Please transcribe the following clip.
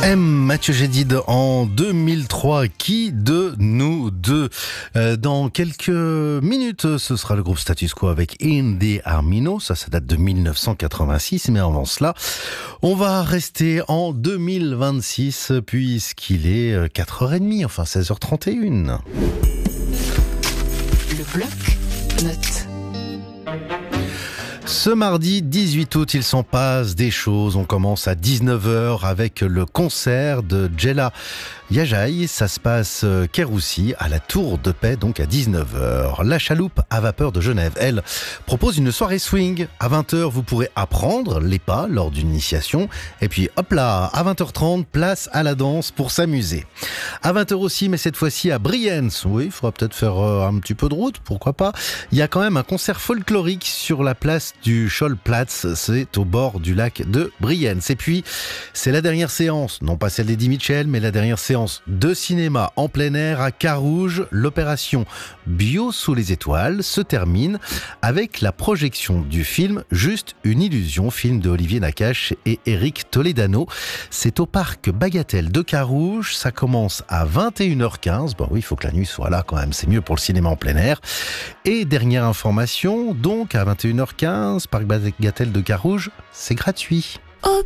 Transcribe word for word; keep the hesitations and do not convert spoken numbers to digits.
M. Mathieu Chédid en deux mille trois. Qui de nous deux? euh, Dans quelques minutes, ce sera le groupe Status Quo avec Indy Armino. Ça, ça date de mille neuf cent quatre-vingt-six. Mais avant cela, on va rester en deux mille vingt-six puisqu'il est quatre heures trente, enfin seize heures trente et une. Le bloc note. Ce mardi dix-huit août, il s'en passe des choses. On commence à dix-neuf heures avec le concert de Djella Yajai. Ça se passe quai Roussy à la Tour de Paix, donc à dix-neuf heures. La Chaloupe à vapeur de Genève, elle, propose une soirée swing. À vingt heures, vous pourrez apprendre les pas lors d'une initiation. Et puis hop là, à vingt heures trente, place à la danse pour s'amuser. À vingt heures aussi, mais cette fois-ci à Brienz. Oui, il faudra peut-être faire un petit peu de route, pourquoi pas. Il y a quand même un concert folklorique sur la place du Schollplatz, c'est au bord du lac de Brienz. Et puis, c'est la dernière séance, non pas celle d'Eddie Mitchell, mais la dernière séance de cinéma en plein air à Carouge. L'opération Bio sous les étoiles se termine avec la projection du film Juste une illusion, film de Olivier Nakache et Eric Toledano. C'est au parc Bagatelle de Carouge, ça commence à vingt et une heures quinze. Bon oui, il faut que la nuit soit là quand même, c'est mieux pour le cinéma en plein air. Et dernière information, donc à vingt et une heures quinze, parc Bagatelle de Carouge, c'est gratuit.